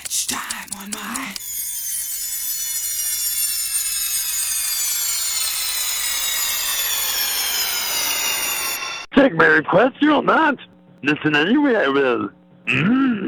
It's time on my. Take my request, you'll not. Listen anyway, I will.